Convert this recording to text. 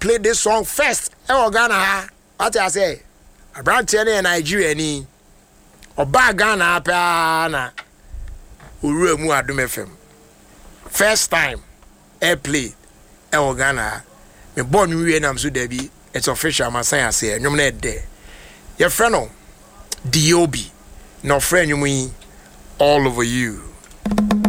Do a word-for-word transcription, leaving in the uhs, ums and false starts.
play this song first. E Ghana. What I say? A brand ten in Nigeria ni. Oba Ghana pa na. Uru mu Adum F M. First time air play e Ghana. Me born we na so there be. It's official. My say I say. Nyom na there. Your friend no. D O B. No friend you me all over you.